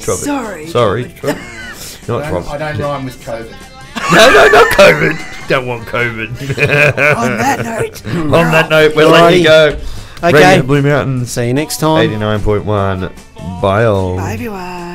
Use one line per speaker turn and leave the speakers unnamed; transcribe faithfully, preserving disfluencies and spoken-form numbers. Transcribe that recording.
Tropic.
Sorry.
Sorry. Tro- not
I don't,
tropic.
I don't rhyme with COVID.
No, no, not COVID. Don't want COVID.
On that note.
On that note, we'll let you go.
Okay.
Radio Blue Mountains.
See you next time.
eighty-nine point one. Bye all.
Bye, everyone.